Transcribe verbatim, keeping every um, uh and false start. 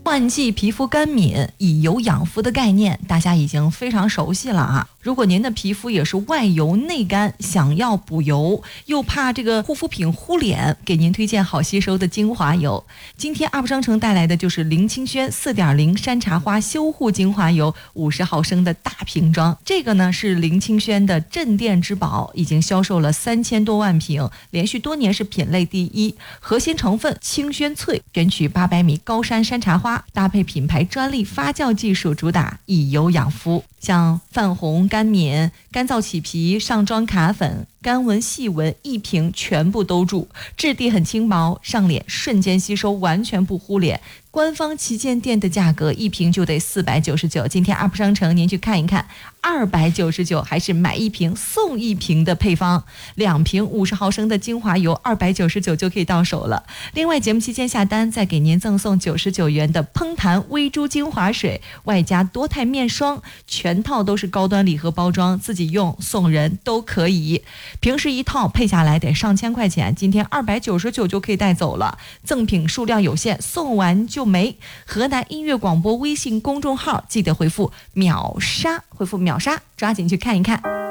换季皮肤干敏，以油养肤的概念，大家已经非常熟悉了啊。如果您的皮肤也是外油内干，想要补油，又怕这个护肤品糊脸，给您推荐好吸收的精华油。今天阿布商城带来的就是林清轩 四点零 山茶花修护精华油五十毫升的大瓶装。这个呢是林清轩的镇店之宝，已经销售了三千多万瓶，连续多年是品类第一。核心成分清轩萃，选取八百米高山山茶花，搭配品牌专利发酵技术，主打以油养肤。像泛红、干敏、干燥起皮、上妆卡粉、干纹细纹，一瓶全部都住，质地很轻薄，上脸瞬间吸收，完全不糊脸。官方旗舰店的价格一瓶就得四百九十九，今天 U P 商城您去看一看，二百九十九还是买一瓶送一瓶的配方，两瓶五十毫升的精华油二百九十九就可以到手了。另外节目期间下单再给您赠送九十九元的烹弹微珠精华水，外加多肽面霜，全套都是高端礼盒包装，自己用送人都可以。平时一套配下来得上千块钱，今天二百九十九就可以带走了，赠品数量有限，送完就没。河南音乐广播微信公众号记得回复秒杀，回复秒杀，抓紧去看一看。